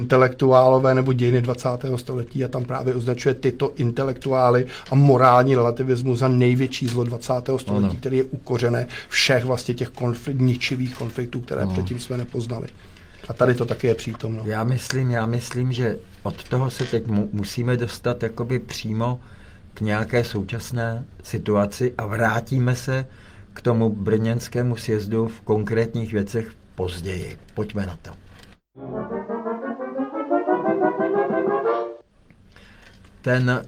intelektuálové nebo dějiny 20. století a tam právě označuje tyto intelektuály a morální relativismus za největší zlo 20. století, který je ukořené všech vlastně těch ničivých konfliktů, které předtím jsme nepoznali. A tady to taky je přítomno. Já myslím, že od toho se teď musíme dostat jakoby přímo k nějaké současné situaci a vrátíme se k tomu brněnskému sjezdu v konkrétních věcech později. Pojďme na to. Ten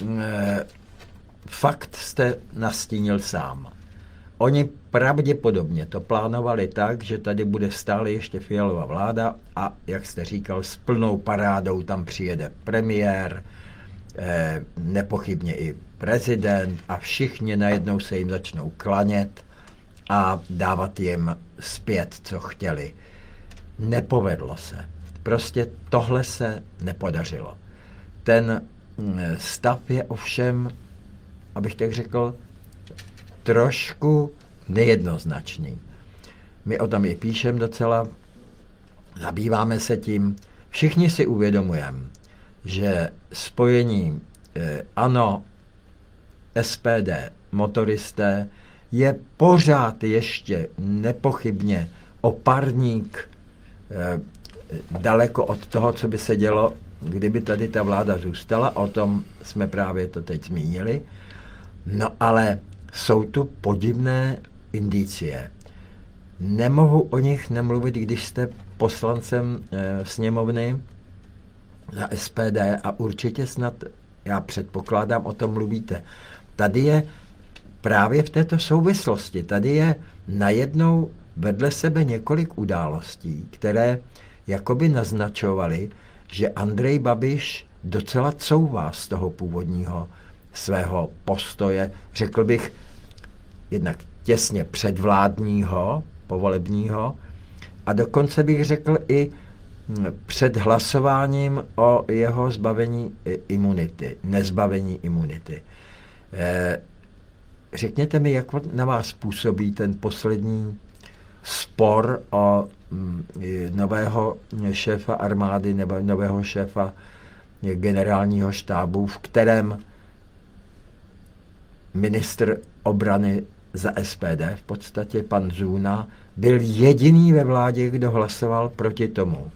fakt jste nastínil sám. Oni pravděpodobně to plánovali tak, že tady bude stále ještě Fialova vláda a, jak jste říkal, s plnou parádou tam přijede premiér, nepochybně i prezident a všichni najednou se jim začnou klanět a dávat jim zpět, co chtěli. Nepovedlo se. Prostě tohle se nepodařilo. Ten stav je ovšem, abych tak řekl, trošku nejednoznačný. My o tom i píšem docela, zabýváme se tím. Všichni si uvědomujeme, že spojení ANO, SPD, motoristé je pořád ještě nepochybně o parník daleko od toho, co by se dělo, kdyby tady ta vláda zůstala. O tom jsme právě to teď zmínili. No ale jsou tu podivné indicie. Nemohu o nich nemluvit, když jste poslancem sněmovny za SPD a určitě snad, já předpokládám, o tom mluvíte. Tady je právě v této souvislosti, tady je najednou vedle sebe několik událostí, které jakoby naznačovaly, že Andrej Babiš docela couvá z toho původního svého postoje, řekl bych, jednak těsně předvládního, povolebního, a dokonce bych řekl i před hlasováním o jeho zbavení imunity, nezbavení imunity. Řekněte mi, jak na vás působí ten poslední spor o nového šéfa armády nebo nového šéfa generálního štábu, v kterém ministr obrany za SPD, v podstatě pan Zůna, byl jediný ve vládě, kdo hlasoval proti tomu.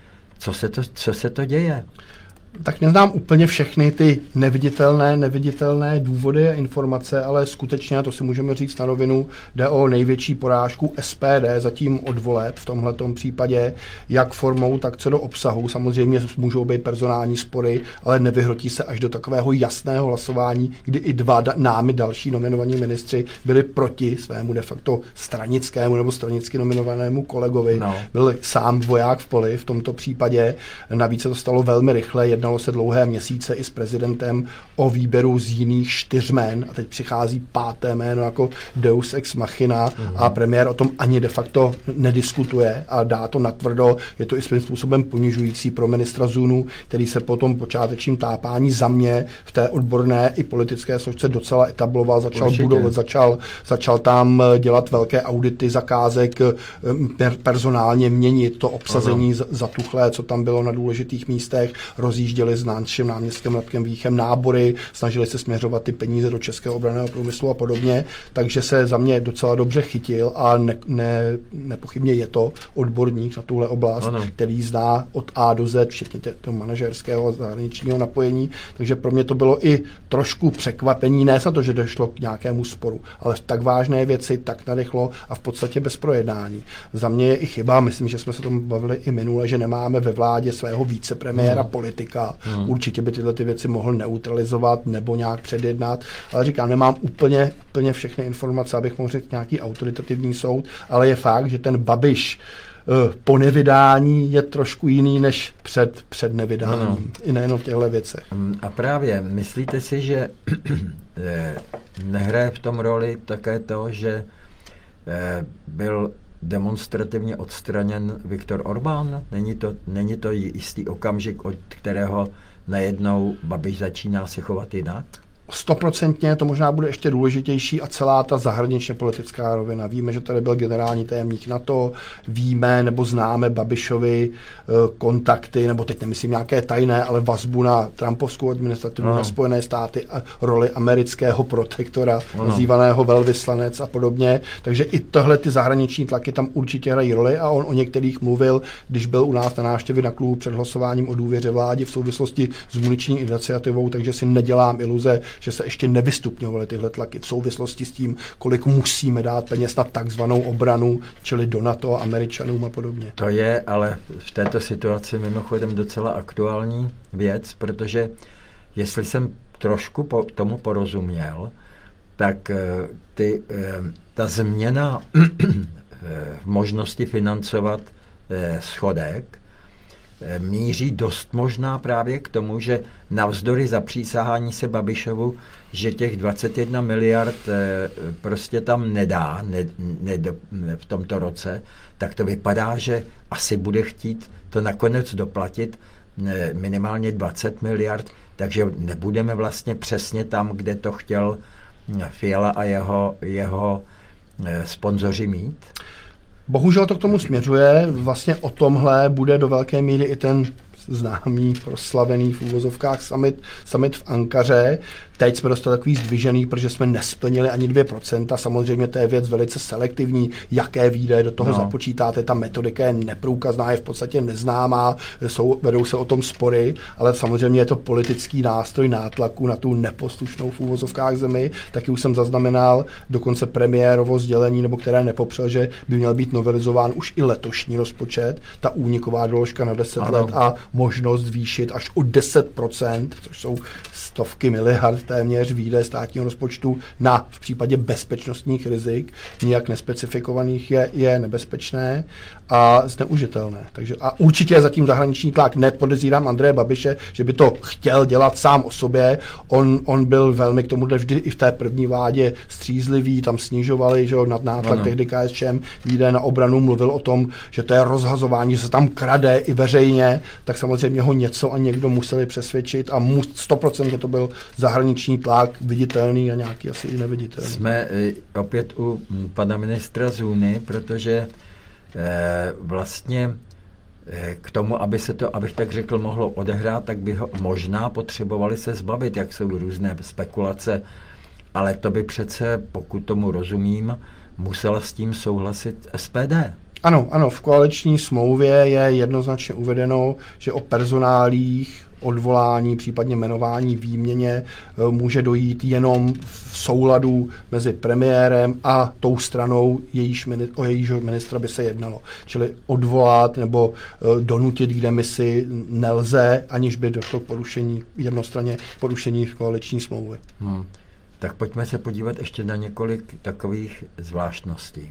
Co se to děje? Tak neznám úplně všechny ty neviditelné důvody a informace, ale skutečně, to si můžeme říct na rovinu, jde o největší porážku SPD zatím od voleb v tomhletom případě, jak formou, tak co do obsahu. Samozřejmě můžou být personální spory, ale nevyhrotí se až do takového jasného hlasování, kdy i dva námi další nominovaní ministři byli proti svému de facto stranickému nebo stranicky nominovanému kolegovi. No. Byl sám voják v poli v tomto případě. Navíc se to stalo velmi rychle. Jednalo se dlouhé měsíce i s prezidentem o výběru z jiných 4 jmen a teď přichází 5. jméno jako Deus ex machina a premiér o tom ani de facto nediskutuje a dá to natvrdo. Je to i svým způsobem ponižující pro ministra Zunu, který se po tom počátečním tápání za mě v té odborné i politické složce docela etabloval, začal budovat, začal tam dělat velké audity zakázek, personálně měnit to obsazení zatuchlé, co tam bylo na důležitých místech, rozjížděli s naším náměstkem Radkem Víchem nábory, snažili se směřovat ty peníze do českého obranného průmyslu a podobně, takže se za mě docela dobře chytil a nepochybně je to odborník na tuhle oblast, který zná od A do Z, včetně toho manažerského a zahraničního napojení, takže pro mě to bylo i trošku překvapení, ne za to, že došlo k nějakému sporu, ale v tak vážné věci tak narychlo a v podstatě bez projednání. Za mě je i chyba, myslím, že jsme se tomu bavili i minule, že nemáme ve vládě svého vicepremiéra politika. Určitě by tyhle ty věci mohl neutralizovat nebo nějak předjednat, ale říkám, nemám úplně všechny informace, abych mohl říct nějaký autoritativní soud, ale je fakt, že ten Babiš po nevydání je trošku jiný než před nevydáním. I nejenom v těchto věcech. A právě, myslíte si, že nehraje v tom roli také to, že byl demonstrativně odstraněn Viktor Orbán? Není to jistý okamžik, od kterého najednou Babiš začíná se chovat jinak? 100% to možná bude ještě důležitější a celá ta zahraničně politická rovina. Víme, že tady byl generální tajemník NATO, víme nebo známe Babišovi kontakty, nebo teď nemyslím nějaké tajné, ale vazbu na Trumpovskou administrativu, na Spojené státy a roli amerického protektora, nazývaného velvyslanec a podobně. Takže i tohle ty zahraniční tlaky tam určitě hrají roli a on o některých mluvil, když byl u nás na návštěvě na klubu před hlasováním o důvěře vládě v souvislosti s muniční iniciativou, takže si nedělám iluze, že se ještě nevystupňovaly tyhle tlaky v souvislosti s tím, kolik musíme dát peněz na takzvanou obranu, čili do NATO, Američanům a podobně. To je ale v této situaci mimochodem docela aktuální věc, protože jestli jsem trošku tomu porozuměl, tak ta změna v možnosti financovat schodek míří dost možná právě k tomu, že navzdory zapřísahání se Babišovu, že těch 21 miliard prostě tam nedá v tomto roce, tak to vypadá, že asi bude chtít to nakonec doplatit minimálně 20 miliard, takže nebudeme vlastně přesně tam, kde to chtěl Fiala a jeho sponzoři mít. Bohužel to k tomu směřuje. Vlastně o tomhle bude do velké míry i ten známý, proslavený v úvozovkách summit v Ankaře. Teď jsme dostali takový zdvižený, protože jsme nesplnili ani 2%. Samozřejmě to je věc velice selektivní, jaké výdaje do toho započítáte. Ta metodika je neprůkazná, je v podstatě neznámá, vedou se o tom spory, ale samozřejmě je to politický nástroj nátlaku na tu neposlušnou v úvozovkách zemi. Taky už jsem zaznamenal dokonce premiérovo sdělení, nebo které nepopřel, že by měl být novelizován už i letošní rozpočet, ta úniková doložka na 10 let a možnost zvýšit až o 10%, což jsou stovky miliard téměř výdaje státního rozpočtu na v případě bezpečnostních rizik, nijak nespecifikovaných, je nebezpečné a zneužitelné. Takže, a určitě zatím zahraniční tlak. Nepodezírám Andreje Babiše, že by to chtěl dělat sám o sobě. On byl velmi k tomu vždy i v té první vládě střízlivý, tam snižovali, že nad nátlak tehdy KSČM výdaje na obranu, mluvil o tom, že to je rozhazování, že se tam krade i veřejně, tak samozřejmě ho něco a někdo museli přesvědčit a 100% to byl zahraniční tlak, viditelný a nějaký asi i neviditelný. Jsme opět u pana ministra Zůny, protože vlastně k tomu, aby se to, abych tak řekl, mohlo odehrát, tak by ho možná potřebovali se zbavit, jak jsou různé spekulace, ale to by přece, pokud tomu rozumím, musela s tím souhlasit SPD. Ano, v koaliční smlouvě je jednoznačně uvedeno, že o personálích, odvolání, případně jmenování, výměně může dojít jenom v souladu mezi premiérem a tou stranou, o jejího ministra by se jednalo. Čili odvolat nebo donutit k demisi nelze, aniž by došlo k jednostranně porušení koaliční smlouvy. Tak pojďme se podívat ještě na několik takových zvláštností.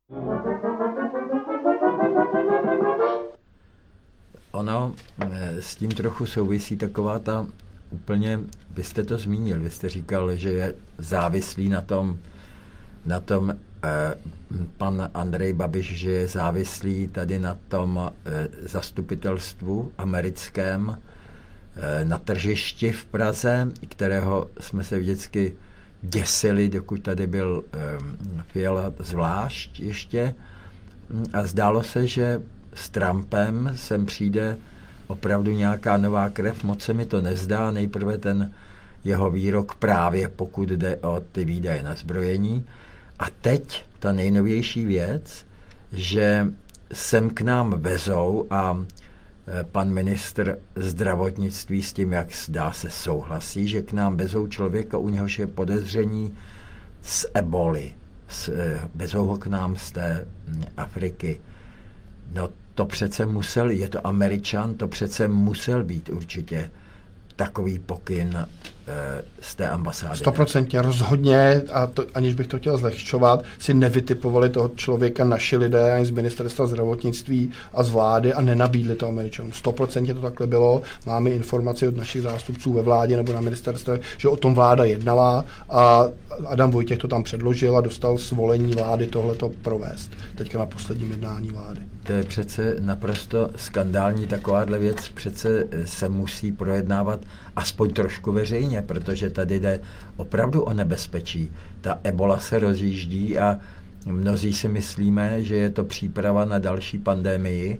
Ono s tím trochu souvisí taková ta úplně, vy jste to zmínil, vy jste říkal, že je závislý na tom pan Andrej Babiš, že je závislý tady na tom zastupitelstvu americkém na tržišti v Praze, kterého jsme se vždycky děsili, dokud tady byl Fiala zvlášť ještě. A zdálo se, že s Trumpem sem přijde opravdu nějaká nová krev, moc se mi to nezdá, nejprve ten jeho výrok právě pokud jde o ty výdaje na zbrojení. A teď ta nejnovější věc, že sem k nám vezou a pan ministr zdravotnictví s tím, jak zdá se, souhlasí, že k nám vezou člověka, u něhož je podezření z eboli. Vezou ho k nám z té Afriky. No to přece musel, je to Američan, to přece musel být určitě takový pokyn z té ambasády. 100% rozhodně, a to, aniž bych to chtěl zlehčovat, si nevytipovali toho člověka naši lidé ani z ministerstva zdravotnictví a z vlády a nenabídli to Američanům. 100% to takhle bylo. Máme informaci od našich zástupců ve vládě nebo na ministerstve, že o tom vláda jednala a Adam Vojtěch to tam předložil a dostal svolení vlády tohleto provést. Teďka na posledním jednání vlády. To je přece naprosto skandální, takováhle věc přece se musí projednávat aspoň trošku veřejně. Ukrajině, protože tady jde opravdu o nebezpečí. Ta ebola se rozjíždí a mnozí si myslíme, že je to příprava na další pandemii,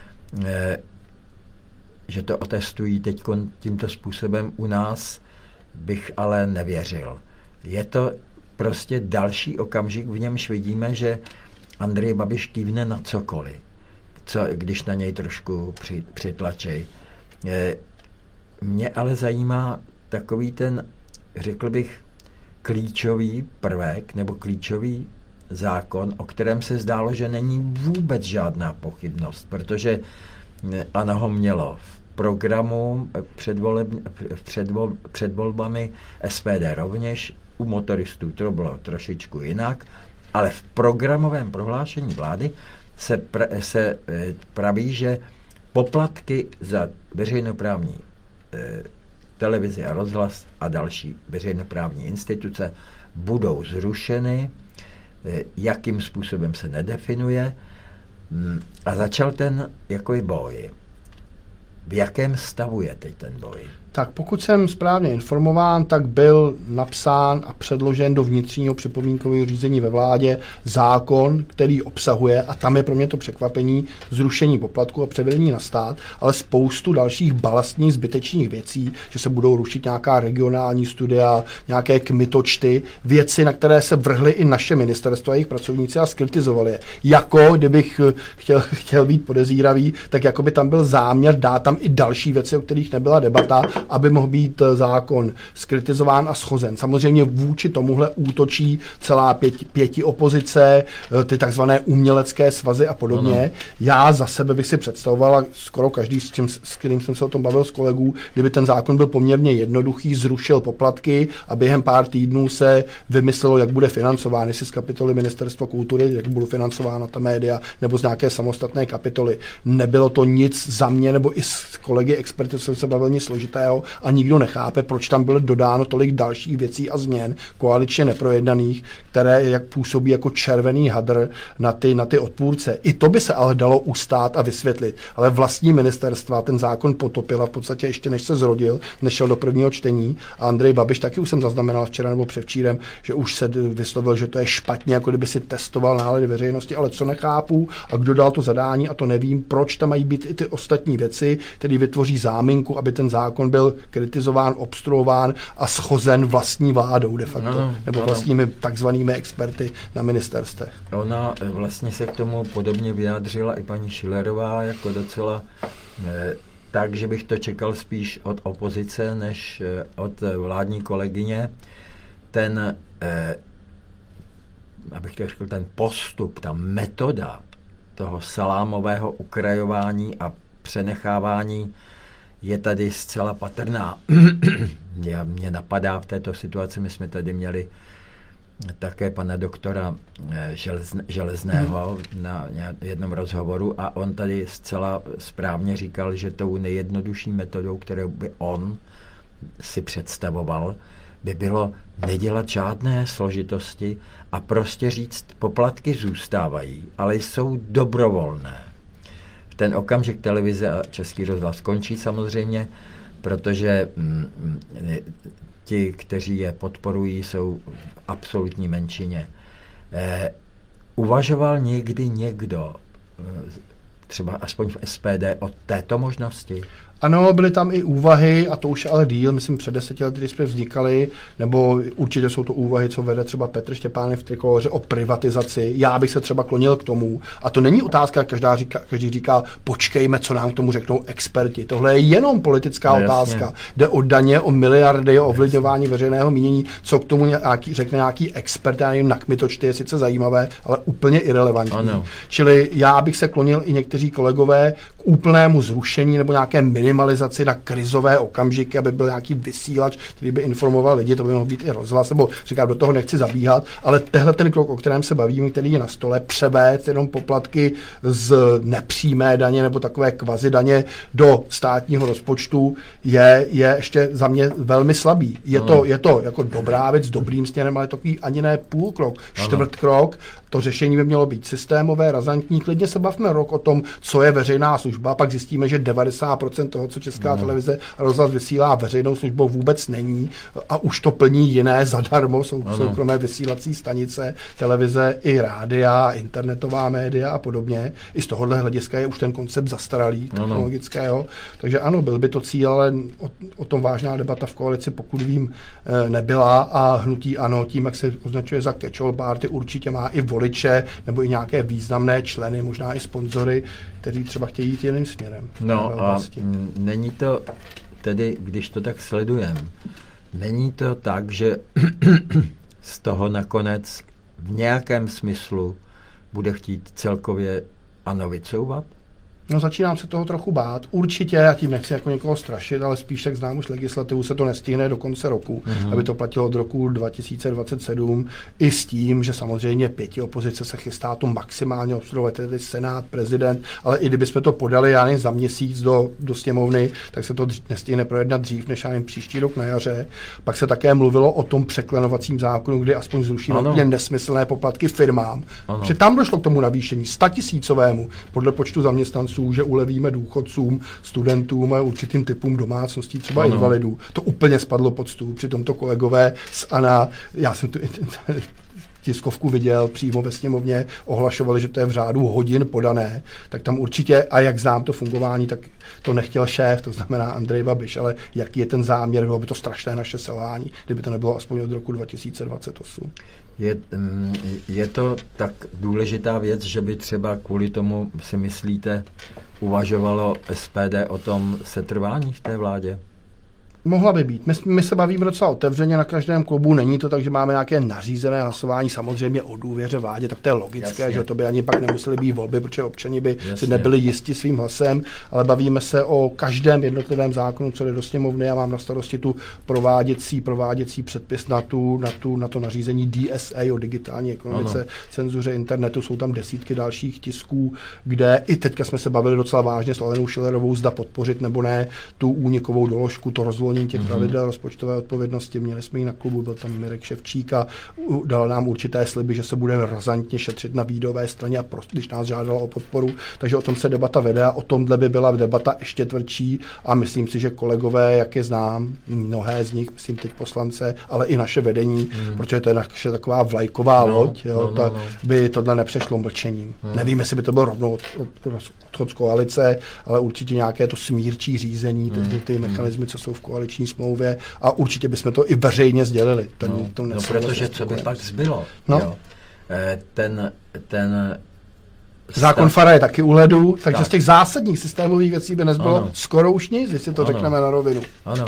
že to otestují teď tímto způsobem u nás, bych ale nevěřil. Je to prostě další okamžik, v němž vidíme, že Andrej Babiš kývne na cokoliv, když na něj trošku přitlačí. Mě ale zajímá takový ten, řekl bych, klíčový prvek nebo klíčový zákon, o kterém se zdálo, že není vůbec žádná pochybnost, protože ANO ho mělo v programu před volbami, SPD rovněž, u motoristů to bylo trošičku jinak, ale v programovém prohlášení vlády se praví, že poplatky za veřejnoprávní televizi a rozhlas a další veřejnoprávní instituce budou zrušeny, jakým způsobem se nedefinuje, a začal ten jako boj. V jakém stavu je teď ten boj? Tak pokud jsem správně informován, tak byl napsán a předložen do vnitřního připomínkového řízení ve vládě zákon, který obsahuje, a tam je pro mě to překvapení, zrušení poplatku a převedení na stát, ale spoustu dalších balastních zbytečných věcí, že se budou rušit nějaká regionální studia, nějaké kmitočty, věci, na které se vrhly i naše ministerstvo a jejich pracovníci a skritizovali je. Jako, kdybych chtěl být podezíravý, tak jako by tam byl záměr dát tam i další věci, o kterých nebyla debata, aby mohl být zákon skritizován a shozen. Samozřejmě vůči tomuhle útočí celá pěti opozice, ty takzvané umělecké svazy a podobně. Ano. Já za sebe bych si představoval, skoro každý, s kterým jsem se o tom bavil s kolegů, kdyby ten zákon byl poměrně jednoduchý, zrušil poplatky a během pár týdnů se vymyslelo, jak bude financován, jestli z kapitoly Ministerstva kultury, jak budou financována ta média, nebo z nějaké samostatné kapitoly. Nebylo to nic za mě, nebo i s kolegy experty, jsem se bavil, nic složitého, a nikdo nechápe, proč tam bylo dodáno tolik dalších věcí a změn koaličně neprojednaných, které jak působí jako červený hadr na ty odpůrce. I to by se ale dalo ustát a vysvětlit. Ale vlastní ministerstva ten zákon potopila v podstatě ještě než se zrodil, než šel do prvního čtení. A Andrej Babiš taky už jsem zaznamenal včera nebo předvčírem, že už se vyslovil, že to je špatně, jako kdyby si testoval nálady veřejnosti, ale co nechápu a kdo dal to zadání, a to nevím, proč tam mají být i ty ostatní věci, které vytvoří záminku, aby ten zákon byl kritizován, obstruován a shozen vlastní vládou de facto, nebo vlastními takzvanými experty na ministerstvech. Ona vlastně se k tomu podobně vyjádřila i paní Schillerová, jako docela tak, že bych to čekal spíš od opozice, než od vládní kolegyně. Ten, abych to řekl, ten postup, ta metoda toho salámového ukrajování a přenechávání je tady zcela patrná. Mě napadá v této situaci, my jsme tady měli také pana doktora Železného na jednom rozhovoru a on tady zcela správně říkal, že tou nejjednodušší metodou, kterou by on si představoval, by bylo nedělat žádné složitosti a prostě říct, poplatky zůstávají, ale jsou dobrovolné. V ten okamžik televize a Český rozhlas skončí samozřejmě, protože ti, kteří je podporují, jsou v absolutní menšině. Uvažoval někdy někdo, třeba aspoň v SPD, o této možnosti? Ano, byly tam i úvahy, a to už ale díl, myslím před 10 lety, když jsme vznikaly, nebo určitě jsou to úvahy, co vede třeba Petr Štěpánek v Trikoloře o privatizaci. Já bych se třeba klonil k tomu. A to není otázka, každý říká, počkejme, co nám k tomu řeknou experti. Tohle je jenom politická otázka. Jde o daně, o miliardy, o ovlivňování veřejného mínění, co k tomu řekne nějaký expert, já nevím, na kmitočty, je sice zajímavé, ale úplně irelevantní. Ano. Čili já bych se klonil i někteří kolegové k úplnému zrušení nebo nějaké minimalizaci na krizové okamžiky, aby byl nějaký vysílač, který by informoval lidi, to by mohl být i rozhlas, nebo říkám, do toho nechci zabíhat, ale tehle ten krok, o kterém se bavíme, který je na stole, převést jenom poplatky z nepřímé daně nebo takové kvazi daně do státního rozpočtu je ještě za mě velmi slabý. Je to jako dobrá věc, dobrým směrem, ale takový ani ne půl krok, čtvrt krok. To řešení by mělo být systémové, razantní. Klidně se bavme rok o tom, co je veřejná služba, pak zjistíme, že 90% toho, co Česká televize a rozhlas vysílá veřejnou službou, vůbec není a už to plní jiné zadarmo, jsou soukromé vysílací stanice, televize i rádia, internetová média a podobně. I z tohohle hlediska je už ten koncept zastaralý technologického. Takže ano, byl by to cíl, ale o tom vážná debata v koalici, pokud vím, nebyla a hnutí ANO tím, jak se označuje za catch-all party, určitě má i voliče nebo i nějaké významné členy, možná i sponzory, kteří třeba chtějí jít jiným směrem. No a není to tedy, když to tak sledujeme, není to tak, že z toho nakonec v nějakém smyslu bude chtít celkově ANO vycouvat? No začínám se toho trochu bát. Určitě, já tím nechci jako někoho strašit, ale spíš, jak znám už legislativu, se to nestihne do konce roku, aby to platilo od roku 2027, i s tím, že samozřejmě 5 opozice se chystá to maximálně obstruovat, tedy Senát, prezident, ale i kdybychom to podali, já nevím, za měsíc do sněmovny, tak se to nestihne projednat dřív, než já příští rok na jaře. Pak se také mluvilo o tom překlenovacím zákonu, kdy aspoň zrušíme úplně nesmyslné poplatky firmám. Protože tam došlo k tomu navýšení 100 000 podle počtu zaměstnanců, že ulevíme důchodcům, studentům a určitým typům domácností, třeba invalidů. To úplně spadlo pod stůl. Přitom to kolegové z ANO, já jsem tu tiskovku viděl přímo ve sněmovně, ohlašovali, že to je v řádu hodin podané, tak tam určitě, a jak znám to fungování, tak to nechtěl šéf, to znamená Andrej Babiš, ale jaký je ten záměr, bylo by to strašné naše selhání, kdyby to nebylo aspoň od roku 2028. Je to tak důležitá věc, že by třeba kvůli tomu, si myslíte, uvažovalo SPD o tom setrvání v té vládě? Mohla by být. My se bavíme docela otevřeně na každém klubu. Není to tak, že máme nějaké nařízené hlasování, samozřejmě o důvěře vládě, tak to je logické, Jasně. že to by ani pak nemusely být volby, protože občani by si nebyli jisti svým hlasem, ale bavíme se o každém jednotlivém zákonu, co jde do sněmovny. Já mám na starosti tu prováděcí předpis na to nařízení DSA o digitální ekonomice, cenzuře internetu. Jsou tam desítky dalších tisků, kde i teďka jsme se bavili docela vážně s Alenou Schillerovou, zda podpořit nebo ne tu únikovou doložku, to rozvolnění těch pravidel rozpočtové odpovědnosti. Měli jsme ji na klubu, byl tam Mirek Ševčík a dal nám určité sliby, že se bude razantně šetřit na výdajové straně, a když nás žádala o podporu. Takže o tom se debata vede a o tomhle by byla debata ještě tvrdší a myslím si, že kolegové, jak je znám, mnohé z nich, myslím teď poslance, ale i naše vedení, protože to je naše taková vlajková loď, by tohle nepřešlo mlčením. Nevím, jestli by to bylo rovnou odchod z koalice, ale určitě nějaké to smírčí řízení, ty mechanismy, co jsou v koaliční smlouvě, a určitě bychom to i veřejně sdělili. Protože co by pak zbylo? Ten zákon Fara je taky u ledu, takže z těch zásadních systémových věcí by nezbylo skoro už nic, jestli to řekneme na rovinu. Ano.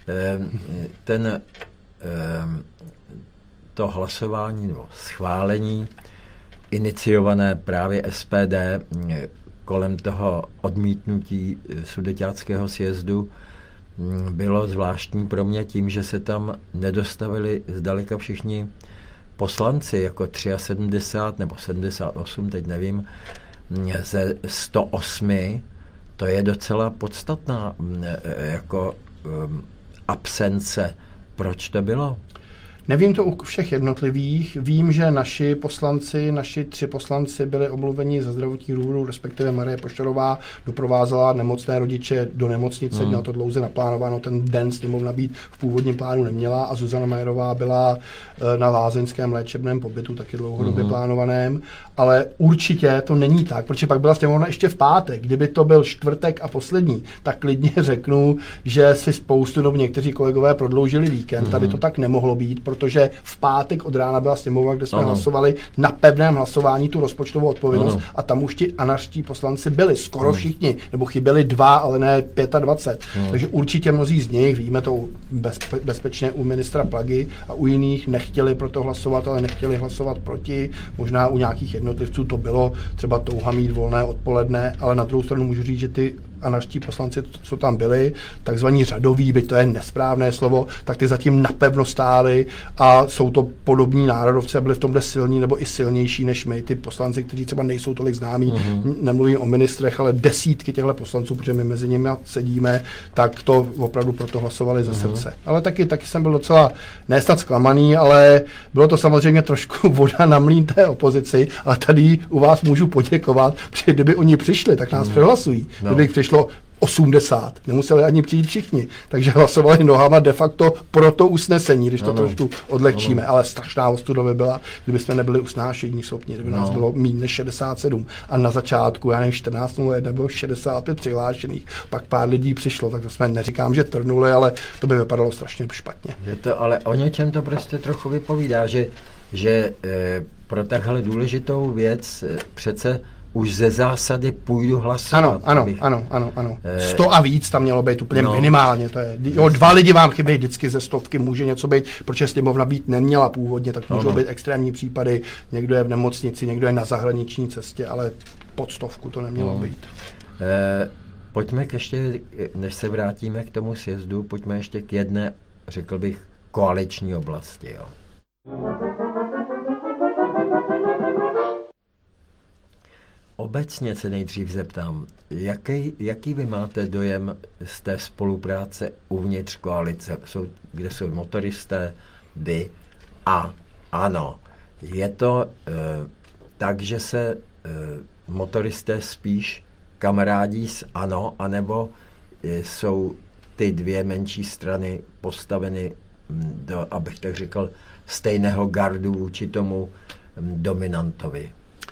To hlasování nebo schválení iniciované právě SPD kolem toho odmítnutí sudeťáckého sjezdu bylo zvláštní pro mě tím, že se tam nedostavili zdaleka všichni poslanci, jako 73 nebo 78, teď nevím, ze 108, to je docela podstatná jako absence. Proč to bylo? Nevím to u všech jednotlivých. Vím, že naši 3 poslanci byli omluveni ze zdravotních důvodů, respektive Marie Poštorová doprovázela nemocné rodiče do nemocnice, měla to dlouze naplánováno, ten den sněmovna být v původním plánu neměla, a Zuzana Majerová byla na lázeňském léčebném pobytu, taky dlouhodobě plánovaném, ale určitě to není tak, protože pak byla sněmovna ještě v pátek. Kdyby to byl čtvrtek a poslední, tak klidně řeknu, že si spoustu nebo někteří kolegové prodloužili víkend. Tady to tak nemohlo být, protože v pátek od rána byla sněmovna, kde jsme hlasovali na pevném hlasování tu rozpočtovou odpovědnost a tam už ti anaští poslanci byli skoro všichni, nebo chyběli 2, ale ne 25. Takže určitě mnozí z nich, víme to bezpečně u ministra Plagy a u jiných, nechtěli pro to hlasovat, ale nechtěli hlasovat proti. Možná u nějakých jednotlivců to bylo třeba touha mít volné odpoledne, ale na druhou stranu můžu říct, že ty anaští poslanci, co tam byli, takzvaní řadoví, byť to je nesprávné slovo, tak ty zatím napevno stáli a jsou to podobní národovci a byli v tomhle silní nebo i silnější než my. Ty poslanci, kteří třeba nejsou tolik známí, nemluvím o ministrech, ale desítky těchto poslanců, protože my mezi nimi sedíme, tak to opravdu proto hlasovali ze srdce. Ale taky jsem byl docela nesnad zklamaný, ale bylo to samozřejmě trošku voda na mlýn té opozici, ale tady u vás můžu poděkovat, protože kdyby oni přišli, tak nás přehlasují. Kdyby přišlo 80. Nemuseli ani přijít všichni. Takže hlasovali nohama de facto pro to usnesení, když to trošku odlehčíme. Ale strašná ostuda by byla, kdyby jsme nebyli usnášení schopni, kdyby nás bylo méně než 67. A na začátku, já nevím, 14.01 bylo 65 přihlášených, pak pár lidí přišlo, tak to jsme neříkám, že trnuli, ale to by vypadalo strašně špatně. Ale o něčem to prostě trochu vypovídá, že pro takhle důležitou věc přece už ze zásady půjdu hlasovat. Ano. 100 a víc tam mělo být úplně minimálně. To je, 2 lidi vám chybí vždycky ze 100, může něco být, protože sněmovna být neměla původně, tak můžou být extrémní případy. Někdo je v nemocnici, někdo je na zahraniční cestě, ale pod 100 to nemělo být. Pojďme ještě, než se vrátíme k tomu sjezdu, pojďme ještě k jedné, řekl bych, koaliční oblasti. Jo. Obecně se nejdřív zeptám, jaký vy máte dojem z té spolupráce uvnitř koalice, kde jsou motoristé, vy a ANO. Je to tak, že se motoristé spíš kamarádí s ANO, anebo jsou ty dvě menší strany postaveny do, abych tak řekl, stejného gardu vůči tomu dominantovi?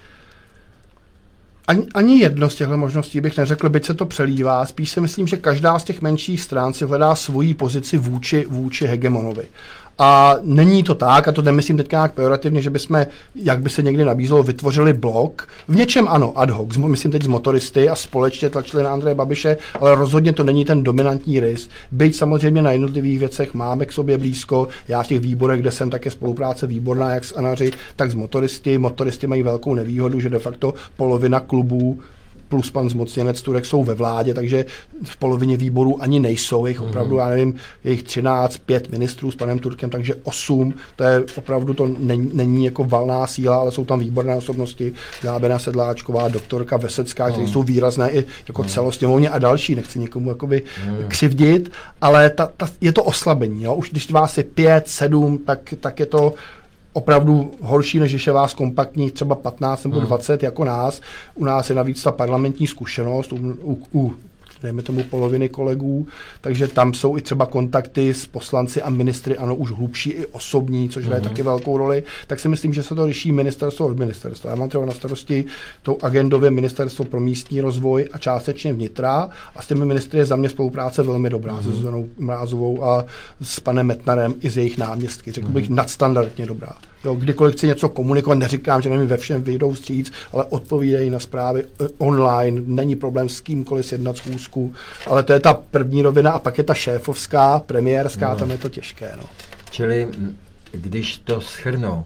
Ani jedno z těchto možností bych neřekl, byť se to přelívá. Spíš si myslím, že každá z těch menších stran si hledá svoji pozici vůči hegemonovi. A není to tak, a to nemyslím teď nějak pejorativně, že bychom, jak by se někdy nabízelo, vytvořili blok. V něčem ano, ad hoc, myslím teď z motoristy a společně tlačili na Andreje Babiše, ale rozhodně to není ten dominantní rys. Byť samozřejmě na jednotlivých věcech máme k sobě blízko, já v těch výborech, kde jsem, tak je spolupráce výborná, jak s Anaři, tak s motoristy. Motoristy mají velkou nevýhodu, že de facto polovina klubů plus pan zmocněnec Turek jsou ve vládě, takže v polovině výborů ani nejsou, jejich opravdu, já nevím, jejich 13, 5 ministrů s panem Turkem, takže 8, to je opravdu, to není jako valná síla, ale jsou tam výborné osobnosti, Gábena Sedláčková, doktorka Vesecká, které jsou výrazné i jako celosněmovně a další, nechci nikomu jakoby křivdit, ale je to oslabení, jo? Už když vás je 5, 7, tak je to opravdu horší, než když je vás kompaktních třeba 15 nebo 20 jako nás. U nás je navíc ta parlamentní zkušenost, dejme tomu poloviny kolegů, takže tam jsou i třeba kontakty s poslanci a ministry, ano, už hlubší i osobní, což hraje taky velkou roli, tak si myslím, že se to řeší ministerstvo od ministerstva. Já mám třeba na starosti tou agendově ministerstvo pro místní rozvoj a částečně vnitra a s těmi ministry je za mě spolupráce velmi dobrá, se Zuzanou Mrázovou a s panem Metnarem i s jejich náměstky. Řekl bych nadstandardně dobrá. Jo, kdykoliv chci něco komunikovat, neříkám, že nevím, ve všem vyjdou vstříc, ale odpovídají na zprávy online, není problém s kýmkoliv sjednat schůzku, ale to je ta první rovina a pak je ta šéfovská, premiérská, tam je to těžké. No. Čili, když to shrnu,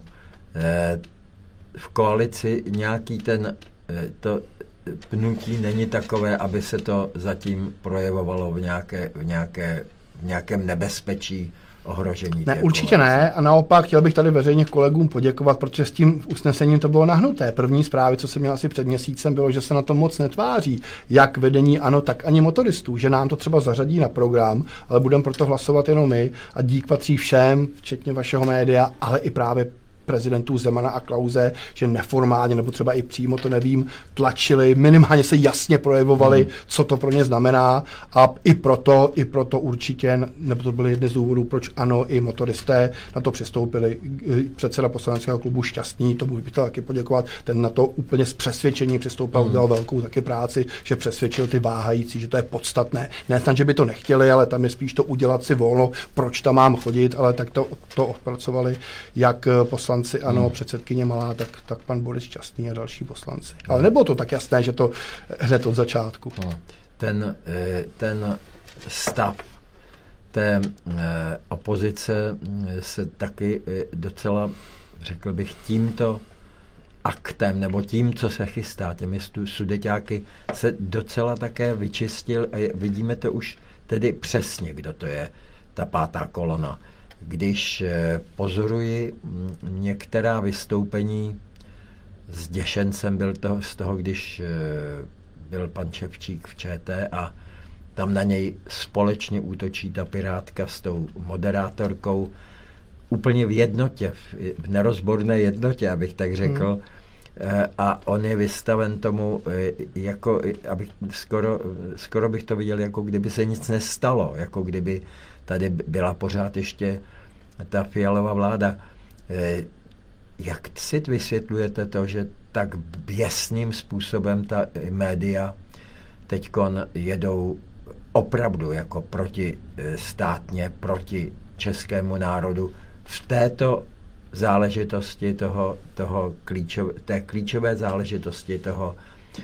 v koalici nějaký to pnutí není takové, aby se to zatím projevovalo v nějakém nebezpečí, ohrožení. Ne, určitě ne. A naopak chtěl bych tady veřejně kolegům poděkovat, protože s tím usnesením to bylo nahnuté. První zprávy, co jsem měl asi před měsícem, bylo, že se na to moc netváří. Jak vedení ANO, tak ani motoristů. Že nám to třeba zařadí na program, ale budeme proto hlasovat jenom my. A dík patří všem, včetně vašeho média, ale i právě prezidentů Zemana a Klause, že neformálně, nebo třeba i přímo, to nevím, tlačili, minimálně se jasně projevovali, co to pro ně znamená a i proto určitě, nebo to byly jedny z důvodů, proč ANO i motoristé na to přistoupili. Předseda poslaneckého klubu Šťastný, tomu bych chtěl taky poděkovat, ten na to úplně z přesvědčení přistoupil, udělal velkou taky práci, že přesvědčil ty váhající, že to je podstatné. Ne snad, že by to nechtěli, ale tam je spíš to udělat si volno, proč tam mám chodit, ale tak to odpracovali jak poslanci ANO, předsedkyně Malá, tak pan Boris Šťastný a další poslanci. Ale nebylo to tak jasné, že to hned od začátku. Ten stav té opozice se taky docela, řekl bych, tímto aktem, nebo tím, co se chystá, těmi sudeťáky, se docela také vyčistil a vidíme to už tedy přesně, kdo to je, ta pátá kolona. Když pozoruji některá vystoupení, zděšen jsem byl z toho, když byl pan Ševčík v ČT a tam na něj společně útočí ta pirátka s tou moderátorkou úplně v jednotě, v nerozborné jednotě, abych tak řekl. a on je vystaven tomu, jako, abych, skoro bych to viděl, jako kdyby se nic nestalo, jako kdyby tady byla pořád ještě ta Fialová vláda. Jak si vysvětlujete to, že tak běsným způsobem ta média teďkon jedou opravdu jako protistátně, proti českému národu v této záležitosti té klíčové záležitosti toho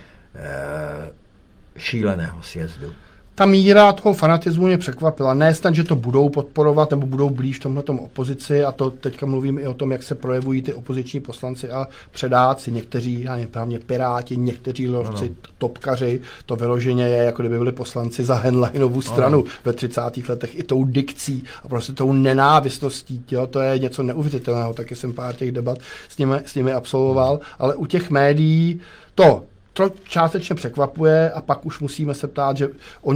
šíleného sjezdu? Ta míra toho fanatismu mě překvapila. Ne snad, že to budou podporovat nebo budou blíž tomhletom opozici, a to teďka mluvím i o tom, jak se projevují ty opoziční poslanci a předáci. Někteří, já nevím, právě Piráti, někteří lovci, topkaři, to vyloženě je, jako kdyby byli poslanci za Henleinovu stranu ve 30. letech, i tou dikcí a prostě tou nenávistností. To je něco neuvěřitelného, taky jsem pár těch debat s nimi absolvoval, ale u těch médií to částečně překvapuje a pak už musíme se ptát, že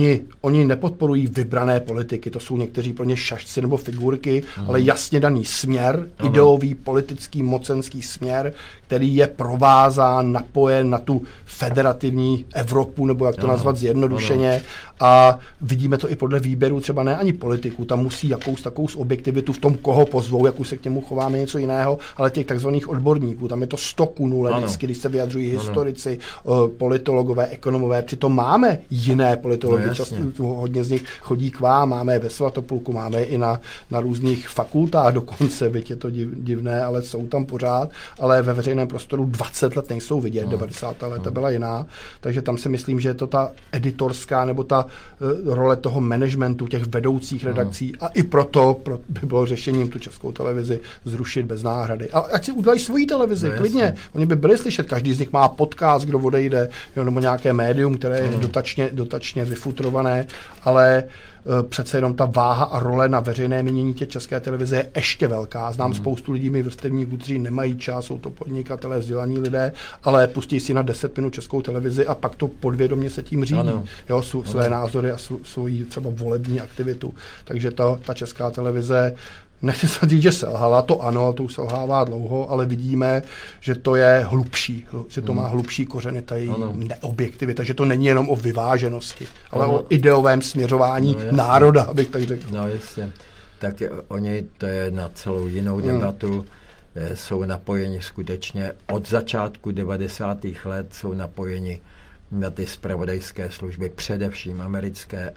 oni nepodporují vybrané politiky, to jsou někteří pro ně šašci nebo figurky, ale jasně daný směr, ideový, politický, mocenský směr, který je provázán, napojen na tu federativní Evropu, nebo jak to nazvat zjednodušeně. A vidíme to i podle výběru třeba ne ani politiků, tam musí takovou objektivitu v tom, koho pozvou, jak už se k němu chováme něco jiného, ale těch takzvaných odborníků, tam je to 100 k 0 vždycky, když se vyjadřují historici, politologové, ekonomové, přitom máme jiné politology, hodně z nich chodí k vám, máme je ve Svatopulku, máme je i na různých fakultách dokonce, byť je to divné, ale jsou tam pořád, ale ve veřejném prostoru 20 let nejsou vidět, 90. leta byla jiná, takže tam si myslím, že je to ta editorská nebo ta role toho managementu, těch vedoucích redakcí a i proto by bylo řešením tu Českou televizi zrušit bez náhrady. A ať si udělají svoji televizi, klidně. Oni by byli slyšet, každý z nich má podcast, kdo odejde, nebo nějaké médium, které je dotačně vyfutrované, ale přece jenom ta váha a role na veřejné mínění těch České televize je ještě velká. Znám spoustu lidí, mých vrstevníků, kteří nemají čas, jsou to podnikatelé, vzdělaní lidé, ale pustí si na 10 minut Českou televizi a pak to podvědomě se tím řídí. Své názory a svoji třeba volební aktivitu. Takže ta Česká televize, nechci se říct, že selhala, to ano, to už selhává dlouho, ale vidíme, že to je hlubší, že to má hlubší kořeny, ta její neobjektivita, že to není jenom o vyváženosti, ale o ideovém směřování národa, abych tak řekl. No jasně, tak oni, to je na celou jinou debatu, jsou napojeni skutečně od začátku 90. let, jsou napojeni na ty zpravodajské služby, především americké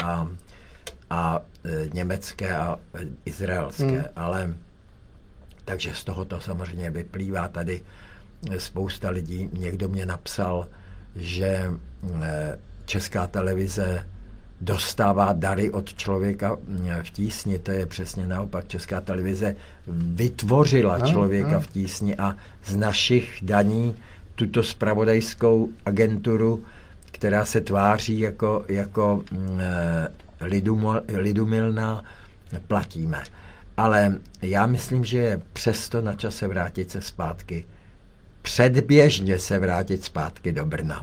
a německé a izraelské, ale takže z toho to samozřejmě vyplývá tady spousta lidí. Někdo mě napsal, že Česká televize dostává dary od člověka v tísni, to je přesně naopak. Česká televize vytvořila člověka v tísni a z našich daní tuto zpravodajskou agenturu, která se tváří jako lidumilná, platíme. Ale já myslím, že je přesto na čase vrátit se zpátky, předběžně se vrátit zpátky do Brna.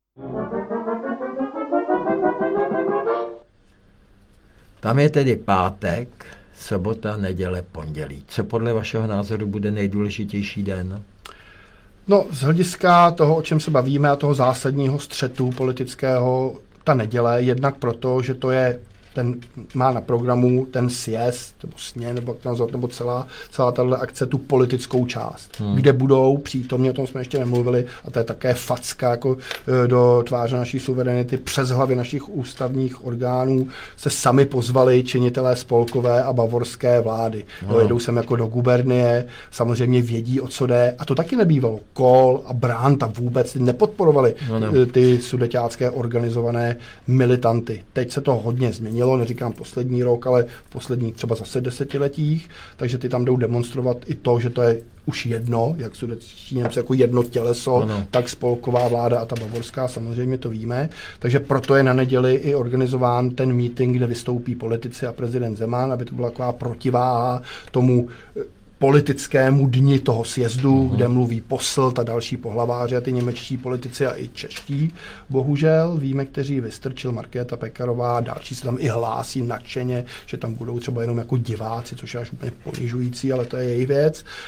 Tam je tedy pátek, sobota, neděle, pondělí. Co podle vašeho názoru bude nejdůležitější den? No, z hlediska toho, o čem se bavíme, a toho zásadního střetu politického, ta neděle, jednak proto, že to je má na programu ten sjezd, nebo sně, nebo jak to nazvat, nebo celá tato akce, tu politickou část, kde budou přítomně, o tom jsme ještě nemluvili, a to je také facka jako do tváře naší suverenity, přes hlavy našich ústavních orgánů se sami pozvali činitelé spolkové a bavorské vlády. Jedou sem jako do gubernie, samozřejmě vědí, o co jde, a to taky nebývalo. Kohl a Brandt a vůbec nepodporovali ty sudeťácké organizované militanty. Teď se to hodně změnilo, neříkám poslední rok, ale v posledních třeba zase desetiletích, takže ty tam jdou demonstrovat i to, že to je už jedno, jak sudetští Němci jako jedno těleso, tak spolková vláda a ta bavorská, samozřejmě to víme. Takže proto je na neděli i organizován ten meeting, kde vystoupí politici a prezident Zeman, aby to byla taková protiváha tomu politickému dni toho sjezdu, kde mluví posl, ta další pohlaváři a ty němečtí politici a i čeští. Bohužel víme, kteří Vystrčil, Markéta Pekarová, další se tam i hlásí nadšeně, že tam budou třeba jenom jako diváci, což je až úplně ponižující, ale to je její věc.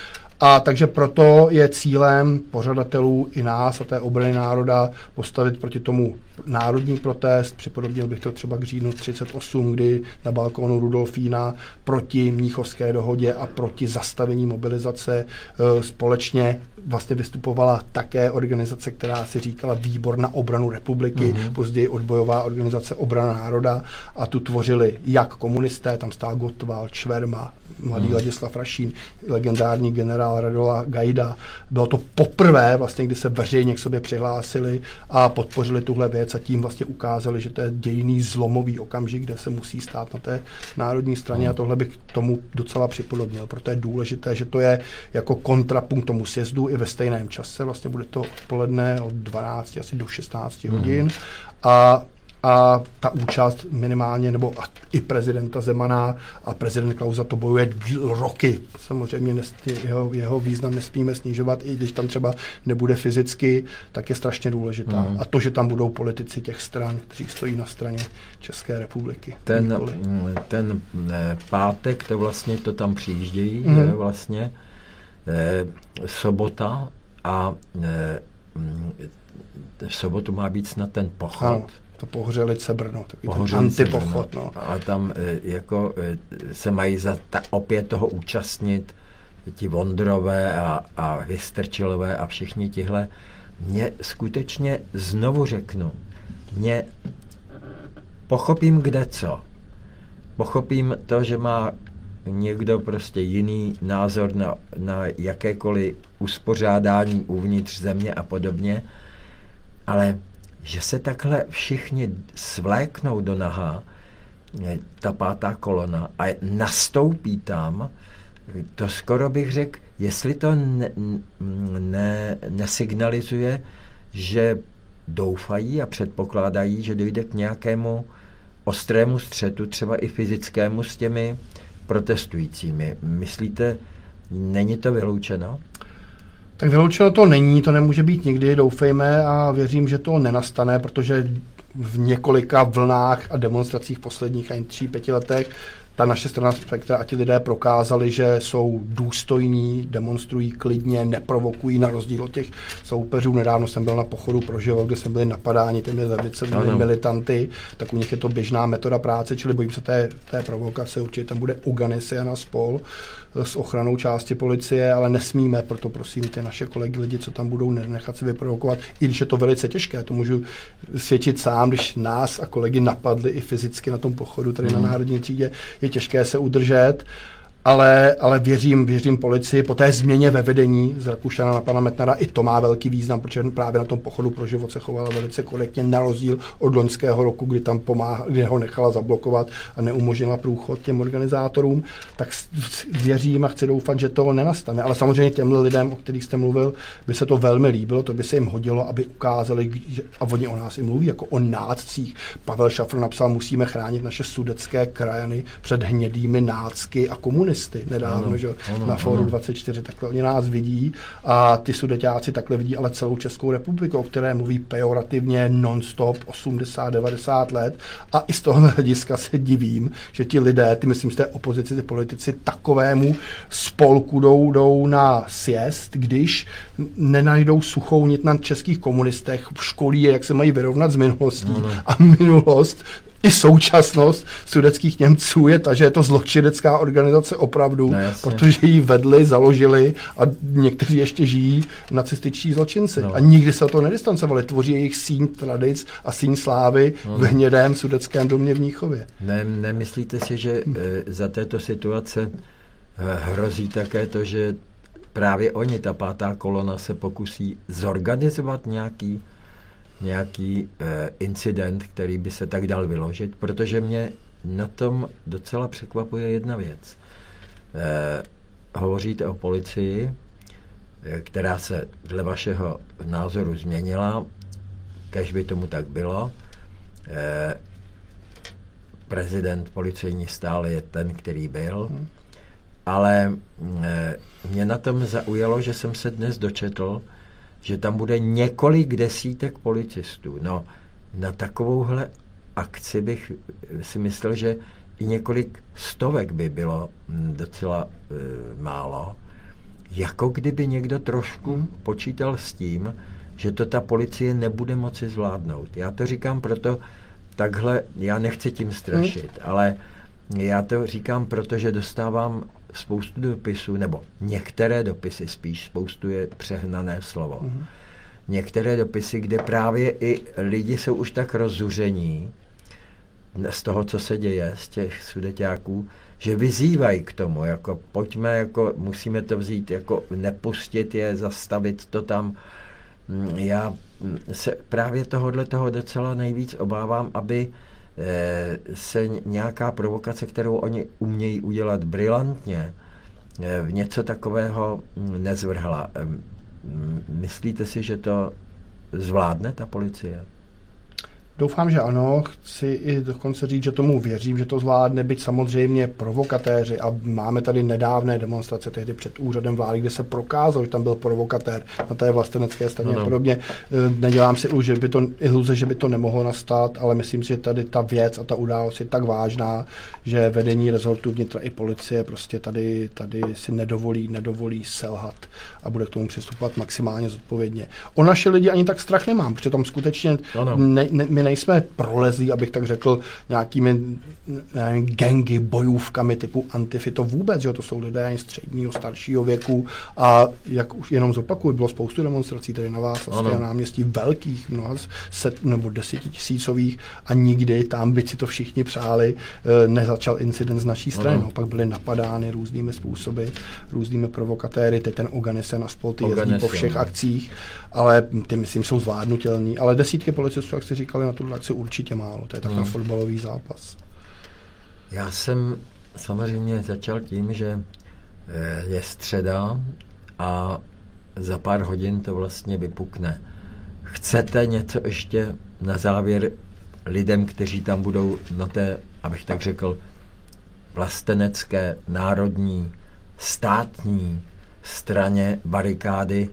A takže proto je cílem pořadatelů i nás a té obrany národa postavit proti tomu národní protest. Připodobnil bych to třeba k říjnu 38, kdy na balkónu Rudolfína proti Mnichovské dohodě a proti zastavení mobilizace společně vlastně vystupovala také organizace, která si říkala Výbor na obranu republiky, později odbojová organizace Obrana národa, a tu tvořili jak komunisté, tam stál Gottwald, Šverma, mladý Ladislav Rašín, legendární generál Radola Gajda. Bylo to poprvé, vlastně, kdy se veřejně k sobě přihlásili a podpořili tuhle věc a tím vlastně ukázali, že to je dějinný zlomový okamžik, kde se musí stát na té národní straně, a tohle bych tomu docela připodobnil. Proto je důležité, že to je jako kontrapunkt tomu sjezdu i ve stejném čase. Vlastně bude to odpoledne od 12 asi do 16 hodin. A ta účast minimálně, nebo i prezidenta Zemana a prezident Klausa to bojuje roky. Samozřejmě jeho význam nesmíme snižovat, i když tam třeba nebude fyzicky, tak je strašně důležitá. A to, že tam budou politici těch stran, kteří stojí na straně České republiky. Ten pátek, to vlastně to tam přijíždějí, vlastně sobota a v sobotu má být snad ten pochod. Ano. To Pohřelice Brno, takový antipochod. No. A tam jako se mají opět toho účastnit ti Vondrové a Vystrčilové a všichni tihle. Mě skutečně znovu řeknu, pochopím kde co. Pochopím to, že má někdo prostě jiný názor na jakékoliv uspořádání uvnitř země a podobně, ale že se takhle všichni svléknou do nahá, ta pátá kolona, a nastoupí tam, to skoro bych řekl, jestli to nesignalizuje, že doufají a předpokládají, že dojde k nějakému ostrému střetu, třeba i fyzickému s těmi protestujícími. Myslíte, není to vyloučeno? Tak vyloučeno to není, to nemůže být nikdy, doufejme, a věřím, že to nenastane, protože v několika vlnách a demonstracích posledních ani 3-5 letech ta naše strana Spektra a ti lidé prokázali, že jsou důstojní, demonstrují klidně, neprovokují na rozdíl od těch soupeřů. Nedávno jsem byl na pochodu pro život, kde jsme byli napadáni těmi levicovými militanty, tak u nich je to běžná metoda práce, čili bojím se té provokace, určitě tam bude Oganissia na spol s ochranou části policie, ale nesmíme, proto prosím ty naše kolegy, lidi, co tam budou, nechat se vyprovokovat, i když je to velice těžké, to můžu svědčit sám, když nás a kolegy napadli i fyzicky na tom pochodu tady na Národní třídě, je těžké se udržet, ale věřím policii po té změně ve vedení z Rakušana na pana Metnara, i to má velký význam, protože právě na tom pochodu pro život se chovala velice korektně, na rozdíl od loňského roku, kdy ho nechala zablokovat a neumožnila průchod těm organizátorům, tak věřím a chci doufat, že to nenastane. Ale samozřejmě těm lidem, o kterých jste mluvil, by se to velmi líbilo, to by se jim hodilo, aby ukázali, a oni o nás i mluví, jako o nácích. Pavel Šafr napsal, musíme chránit naše sudetské krajany před hnědými nácky a komunisty nedávno, že na Fóru 24, takhle oni nás vidí a ty Sudeťáci takhle vidí, ale celou Českou republiku, o které mluví pejorativně non-stop 80-90 let, a i z toho hlediska se divím, že ti lidé, myslím z té opozici, ty politici takovému spolku jdou na sjezd, když nenajdou suchou nit na českých komunistech, školí je, jak se mají vyrovnat s minulostí a minulost i současnost sudetských Němců je ta, že je to zločinecká organizace opravdu, protože ji vedli, založili a někteří ještě žijí nacističtí zločinci. A nikdy se to nedistancovali. Tvoří jejich síň tradic a síň slávy v hnědém sudeckém domě v Mnichově. Nemyslíte si, že za této situace hrozí také to, že právě oni, ta pátá kolona, se pokusí zorganizovat nějaký incident, který by se tak dal vyložit, protože mě na tom docela překvapuje jedna věc. Hovoříte o policii, která se dle vašeho názoru změnila, kež by tomu tak bylo. Prezident policejní stále je ten, který byl, ale mě na tom zaujalo, že jsem se dnes dočetl, že tam bude několik desítek policistů. No, na takovouhle akci bych si myslel, že i několik stovek by bylo docela málo. jako kdyby někdo trošku počítal s tím, že to ta policie nebude moci zvládnout. Já to říkám proto, takhle, já nechci tím strašit, ale já to říkám proto, že dostávám spoustu dopisů, nebo některé dopisy spíš, spoustu je přehnané slovo. Některé dopisy, kde právě i lidi jsou už tak rozzuření z toho, co se děje, z těch sudeťáků, že vyzývají k tomu, jako pojďme, jako musíme to vzít, jako nepustit je, zastavit to tam. Já se právě toho docela nejvíc obávám, aby se nějaká provokace, kterou oni umějí udělat brilantně, v něco takového nezvrhla. Myslíte si, že to zvládne ta policie? Doufám, že ano. Chci i dokonce říct, že tomu věřím, že to zvládne, byť samozřejmě provokatéři. A máme tady nedávné demonstrace tehdy před úřadem vlády, kde se prokázalo, že tam byl provokatér na té vlastenecké straně a podobně. Nedělám si iluze, že by to nemohlo nastat, ale myslím si, že tady ta věc a ta událost je tak vážná, že vedení rezortu vnitra i policie prostě tady si nedovolí selhat a bude k tomu přistupovat maximálně zodpovědně. O naše lidi ani tak strach nemám, protože tam skutečně my nejsme prolezlí, abych tak řekl, nějakými gangy, bojůvkami typu Antify, to vůbec, že to jsou lidé středního, staršího věku a jak už jenom zopakuju, bylo spoustu demonstrací tady na vás, na náměstí velkých, mnoha nebo 10 000 a nikdy tam, byť si to všichni přáli, nezačal incident z naší strany. Pak byly napadány různými způsoby, různými provokatéry, teď ten Oganesen a spol, ty jezdí po všech akcích, ale ty, myslím, jsou zvládnutelní, ale desítky policistů, jak jsi říkali, na tu akci určitě málo, to je takový fotbalový zápas. Já jsem samozřejmě začal tím, že je středa a za pár hodin to vlastně vypukne. Chcete něco ještě na závěr lidem, kteří tam budou na té, abych tak řekl, vlastenecké, národní, státní straně barikády,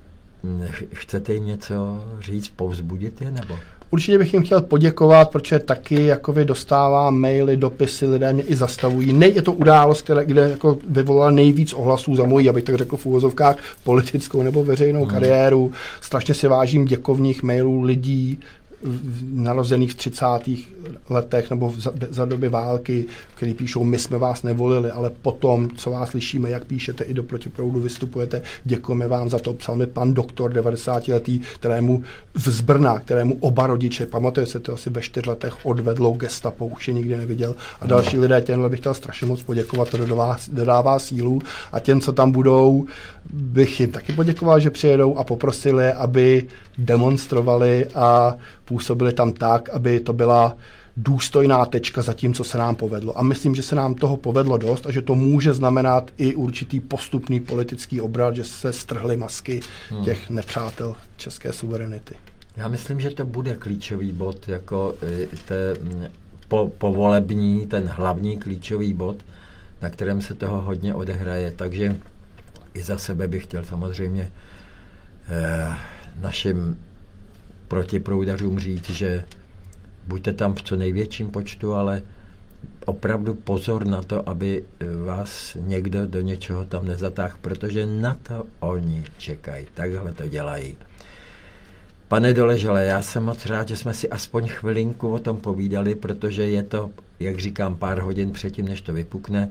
chcete jim něco říct, povzbudit je, nebo? Určitě bych jim chtěl poděkovat, protože taky jako vy dostávám maily, dopisy, lidé mě i zastavují. Je to událost, kde jako vyvolala nejvíc ohlasů za moji, abych tak řekl v úvozovkách, politickou nebo veřejnou kariéru. Strašně si vážím děkovních mailů lidí, narozených v 30. letech nebo za doby války, který píšou, my jsme vás nevolili, ale potom, co vás slyšíme, jak píšete, i do Protiproudu vystupujete, děkujeme vám za to. Psal mi pan doktor 90letý, z Brna, kterému oba rodiče, pamatuje se to, asi ve 4 letech odvedlo gestapo, už je nikdy neviděl. A další lidé, těmhle bych chtěl strašně moc poděkovat, to dodává sílu. A těm, co tam budou, bych jim taky poděkoval, že přijedou a poprosili, aby demonstrovali a působili tam tak, aby to byla důstojná tečka za tím, co se nám povedlo. A myslím, že se nám toho povedlo dost a že to může znamenat i určitý postupný politický obrat, že se strhly masky těch nepřátel české suverenity. Já myslím, že to bude klíčový bod, jako povolební, ten hlavní klíčový bod, na kterém se toho hodně odehraje. Takže i za sebe bych chtěl samozřejmě našim protiproudařům říct, že buďte tam v co největším počtu, ale opravdu pozor na to, aby vás někdo do něčeho tam nezatáhl, protože na to oni čekají. Takhle to dělají. Pane Doležale, já jsem moc rád, že jsme si aspoň chvilinku o tom povídali, protože je to, jak říkám, pár hodin předtím, než to vypukne.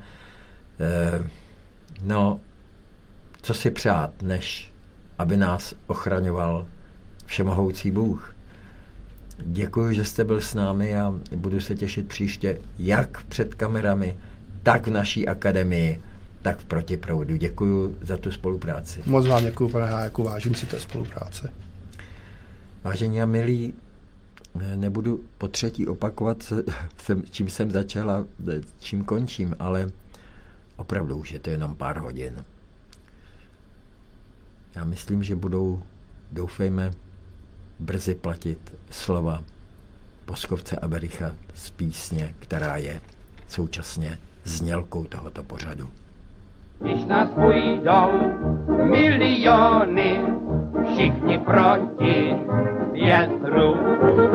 Co si přát, než aby nás ochraňoval všemohoucí Bůh. Děkuji, že jste byl s námi a budu se těšit příště jak před kamerami, tak v naší akademii, tak v Protiproudu. Děkuji za tu spolupráci. Moc vám děkuji, pane Hájku, vážím si té spolupráce. Vážení a milí, nebudu po třetí opakovat, čím jsem začal a čím končím, ale opravdu už je to jenom pár hodin. Já myslím, že budou, doufejme, brzy platit slova Poskovce a Bericha z písně, která je současně znělkou tohoto pořadu. Když nás půjdou miliony, všichni proti větru,